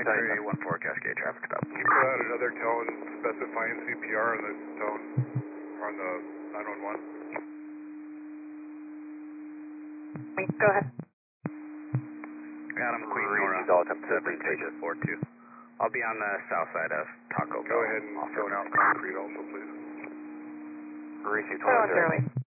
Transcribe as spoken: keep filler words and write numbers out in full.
X-ray one four Cascade traffic stop. Can you put out another tone specifying C P R on the tone, on the nine one one? Go ahead. Adam, Queen Nora, seven six four two. I'll be on the south side of Taco Bell. Go ahead and tone out concrete also, please. Received one oh zero eight.